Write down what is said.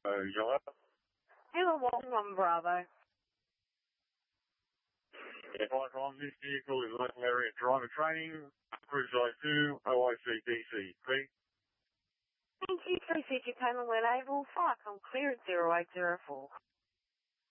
Hello? Hello, 1 Bravo. If I find this vehicle in local area driver training, cruise line 2, OIC DC. Thank you, 3CG payment when able, flight on clear at 0804.